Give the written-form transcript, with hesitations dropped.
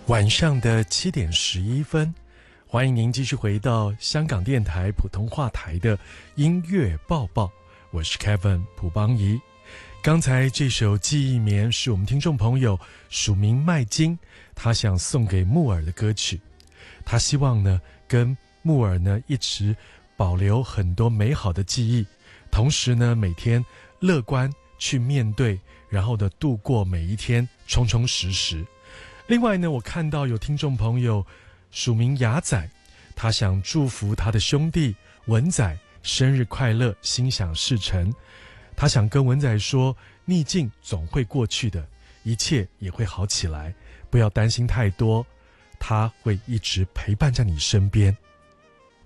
晚上的7:11，欢迎您继续回到香港电台普通话台的音乐报报，我是 Kevin 蒲邦仪。刚才这首记忆棉是我们听众朋友署名麦金，他想送给木耳的歌曲。他希望呢跟木耳呢一直保留很多美好的记忆，同时呢每天乐观去面对，然后呢度过每一天充充实实。另外呢，我看到有听众朋友署名雅仔，他想祝福他的兄弟文仔生日快乐，心想事成。他想跟文仔说，逆境总会过去的，一切也会好起来，不要担心太多，他会一直陪伴在你身边。